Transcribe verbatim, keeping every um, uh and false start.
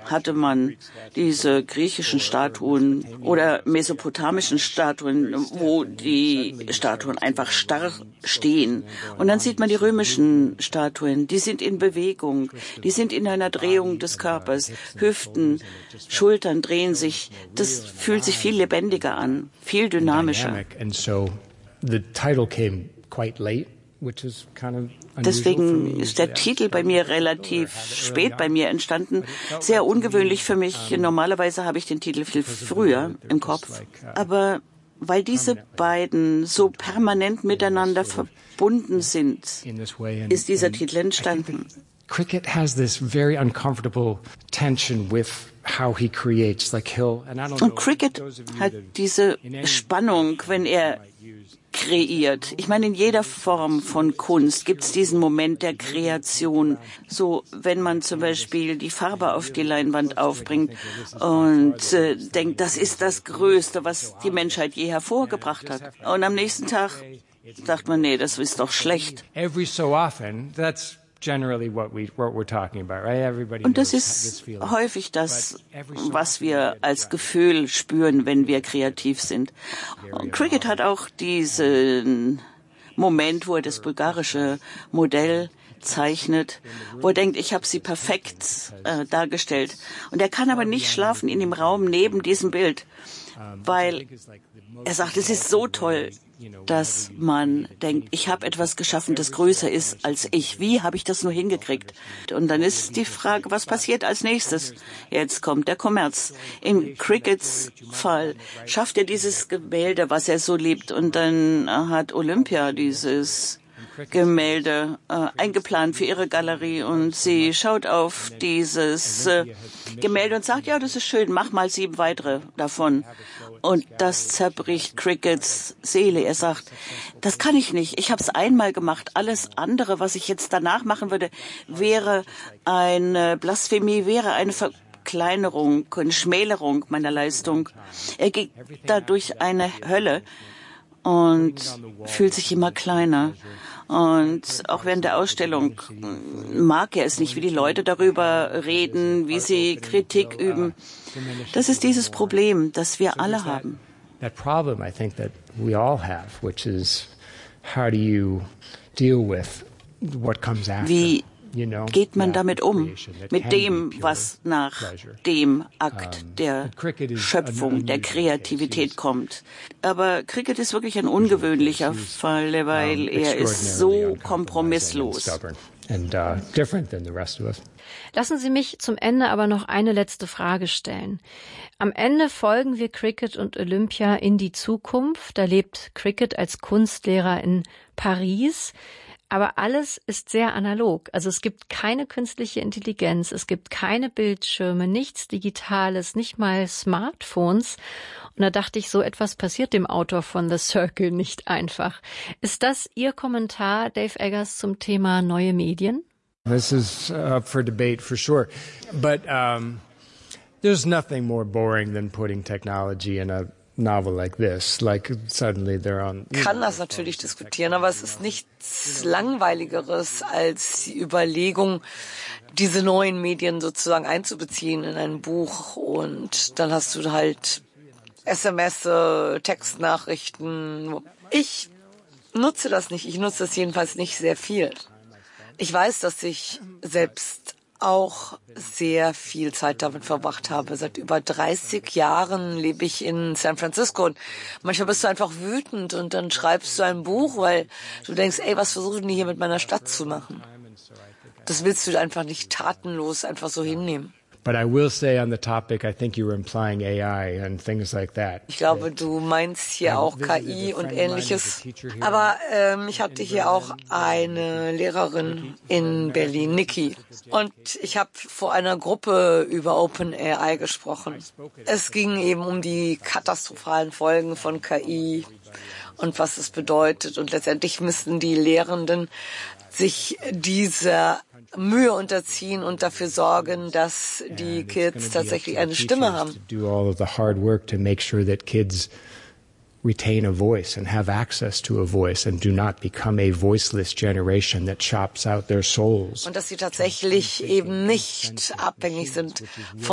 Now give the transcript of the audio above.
hatte man diese griechischen Statuen oder mesopotamischen Statuen, wo die Statuen einfach starr stehen. Und dann sieht man die römischen Statuen, die sind in Bewegung, die sind in einer Drehung des Körpers. Hüften, Schultern drehen sich. Das fühlt sich viel lebendiger an, viel dynamischer. Deswegen ist der Titel bei mir relativ spät bei mir entstanden. Sehr ungewöhnlich für mich. Normalerweise habe ich den Titel viel früher im Kopf. Aber weil diese beiden so permanent miteinander verbunden sind, ist dieser Titel entstanden. Cricket has this very uncomfortable tension with how he creates, like he'll, and I don't know. Und Cricket hat diese Spannung, wenn er kreiert. Ich meine, in jeder Form von Kunst gibt es diesen Moment der Kreation. So, wenn man zum Beispiel die Farbe auf die Leinwand aufbringt und äh, denkt, das ist das Größte, was die Menschheit je hervorgebracht hat. Und am nächsten Tag sagt man, nee, das ist doch schlecht. Every so often, that's generally what we what we're talking about, right? Everybody Und das ist häufig das, was wir als Gefühl spüren, wenn wir kreativ sind. Und Cricket hat auch diesen Moment, wo er das bulgarische Modell zeichnet, wo er denkt, ich habe sie perfekt äh, dargestellt. Und er kann aber nicht schlafen in dem Raum neben diesem Bild, weil er sagt, es ist so toll, dass man denkt, ich habe etwas geschaffen, das größer ist als ich. Wie habe ich das nur hingekriegt? Und dann ist die Frage, was passiert als nächstes? Jetzt kommt der Kommerz. In Crickets Fall schafft er dieses Gemälde, was er so liebt. Und dann hat Olympia dieses Gemälde äh, eingeplant für ihre Galerie und sie schaut auf dieses äh, Gemälde und sagt, ja, das ist schön, mach mal sieben weitere davon. Und das zerbricht Crickets Seele. Er sagt, das kann ich nicht. Ich habe es einmal gemacht. Alles andere, was ich jetzt danach machen würde, wäre eine Blasphemie, wäre eine Verkleinerung, eine Schmälerung meiner Leistung. Er geht da durch eine Hölle und fühlt sich immer kleiner. Und auch während der Ausstellung mag er es nicht, wie die Leute darüber reden, wie sie Kritik üben. Das ist dieses Problem, das wir alle haben. That problem I think that we all have, which is how do you deal with what comes after? Wie geht man damit um, mit dem, was nach dem Akt der Schöpfung, der Kreativität kommt. Aber Cricket ist wirklich ein ungewöhnlicher Fall, weil er ist so kompromisslos. Lassen Sie mich zum Ende aber noch eine letzte Frage stellen. Am Ende folgen wir Cricket und Olympia in die Zukunft. Da lebt Cricket als Kunstlehrer in Paris. Aber alles ist sehr analog. Also es gibt keine künstliche Intelligenz, es gibt keine Bildschirme, nichts Digitales, nicht mal Smartphones. Und da dachte ich, so etwas passiert dem Autor von The Circle nicht einfach. Ist das Ihr Kommentar, Dave Eggers, zum Thema neue Medien? This is up for debate for sure. But um, there's nothing more boring than putting technology in a novel like this, like suddenly they're on. Kann das natürlich diskutieren, aber es ist nichts Langweiligeres als die Überlegung, diese neuen Medien sozusagen einzubeziehen in ein Buch und dann hast du halt S M S, Textnachrichten. Ich nutze das nicht, ich nutze das jedenfalls nicht sehr viel. Ich weiß, dass ich selbst auch sehr viel Zeit damit verbracht habe. Seit über dreißig Jahren lebe ich in San Francisco und manchmal bist du einfach wütend und dann schreibst du ein Buch, weil du denkst, ey, was versuchen die hier mit meiner Stadt zu machen? Das willst du einfach nicht tatenlos einfach so hinnehmen. But I will say on the topic, I think you were implying A I and things like that. Ich glaube, du meinst hier auch K I und Ähnliches. Aber ähm, ich hatte hier auch eine Lehrerin in Berlin, Niki. Und ich habe vor einer Gruppe über OpenAI gesprochen. Es ging eben um die katastrophalen Folgen von K I und was es bedeutet. Und letztendlich müssten die Lehrenden sich dieser Mühe unterziehen und dafür sorgen, dass die Kids tatsächlich eine Stimme haben. Retain a voice and have access to a voice and do not become a voiceless generation that chops out their souls. Und dass sie tatsächlich eben nicht abhängig sind